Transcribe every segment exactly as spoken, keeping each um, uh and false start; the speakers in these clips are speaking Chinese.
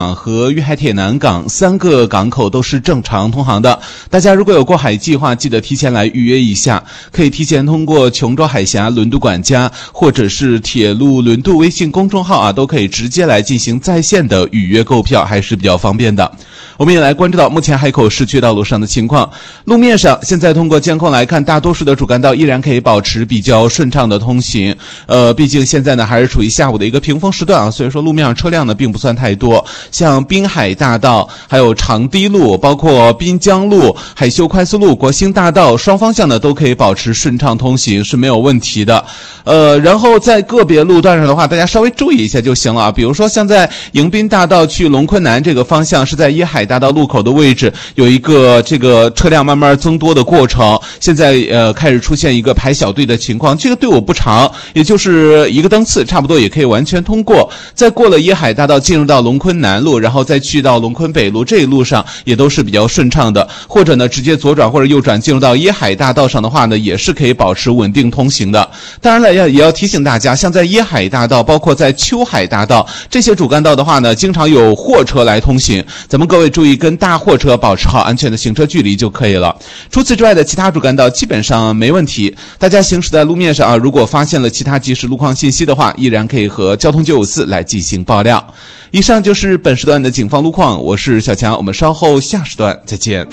和粤海铁南港三个港口都是正常通航的，大家如果有过海计划，记得提前来预约一下，可以提前通过琼州海峡轮渡管家或者是铁路轮渡微信公众号啊，都可以直接来进行在线的预约购票，还是比较方便的。我们也来关注到目前海口市区道路上的情况，路面上现在通过监控来看，大多数的主干道依然可以保持比较顺畅的通行。呃，毕竟现在呢还是处于下午的一个平峰时段啊，所以说路面上车辆呢并不算太多。像滨海大道、还有长堤路、包括滨江路、海秀快速路、国兴大道双方向呢都可以保持顺畅通行，是没有问题的。呃，然后在个别路段上的话，大家稍微注意一下就行了啊。比如说像在迎宾大道去龙昆南这个方向，是在依海大道路口的位置有一个这个车辆慢慢增多的过程，现在呃开始出现一个排小队的情况，这个队伍不长，也就是一个灯次，差不多也可以完全通过。再过了依海大道进入到龙昆南路，然后再去到龙昆北路，这一路上也都是比较顺畅的。或者呢直接左转或者右转进入到依海大道上的话呢，也是可以保持稳定通行的。当然了，要也要提醒大家，像在依海大道包括在秋海大道这些主干道的话呢，经常有货车来通行，咱们各位注意跟大货车保持好安全的行车距离就可以了。除此之外的其他主干道基本上没问题。大家行驶在路面上啊，如果发现了其他即时路况信息的话，依然可以和交通九五四来进行爆料。以上就是本时段的警方路况，我是小强，我们稍后下时段再见。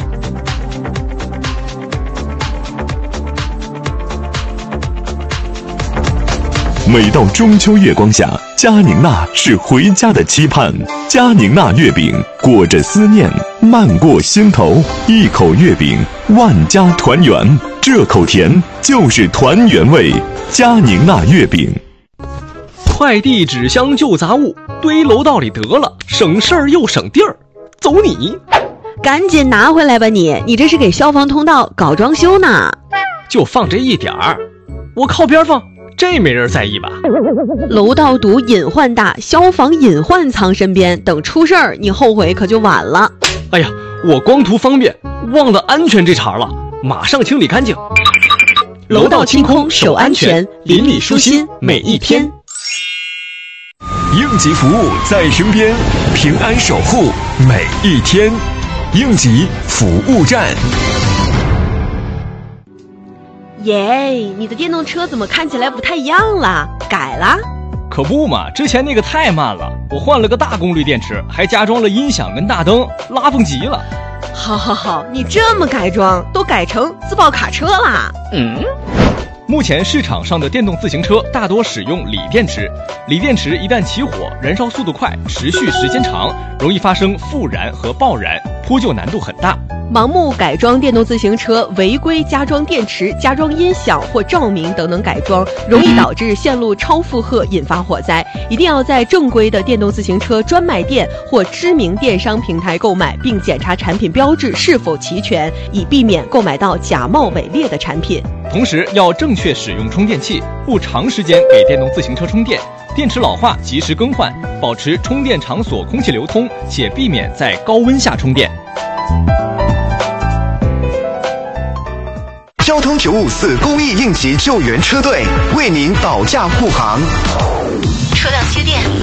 每到中秋月光下，佳宁娜是回家的期盼。佳宁娜月饼裹着思念，漫过心头，一口月饼，万家团圆。这口甜就是团圆味。佳宁娜月饼。 快递纸箱旧杂物堆楼道里得了，省事儿又省地儿。走你！ 赶紧拿回来吧你！你这是给消防通道搞装修呢？ 就放这一点儿，我靠边放，这没人在意吧？ 楼道堵隐患大，消防隐患藏身边，等出事儿你后悔可就晚了。 哎呀，我光图方便，忘了安全这茬了，马上清理干净。 楼道清空守安全， 邻里舒心每一天。 应急服务在身边，平安守护每一天。应急服务站。 耶，你的电动车怎么看起来不太一样了？改了？ 可不嘛，之前那个太慢了，我换了个大功率电池，还加装了音响跟大灯，拉风极了。 好好好，你这么改装，都改成自爆卡车啦？ 嗯。目前市场上的电动自行车大多使用锂电池，锂电池一旦起火，燃烧速度快，持续时间长，容易发生复燃和爆燃，扑救难度很大。 盲目改装电动自行车，违规加装电池、加装音响或照明等等改装，容易导致线路超负荷，引发火灾。一定要在正规的电动自行车专卖店或知名电商平台购买，并检查产品标志是否齐全，以避免购买到假冒伪劣的产品。 同时要正确使用充电器，不长时间给电动自行车充电，电池老化及时更换，保持充电场所空气流通，且避免在高温下充电。 交通九五四公益应急救援车队为您保驾护航。 车辆接电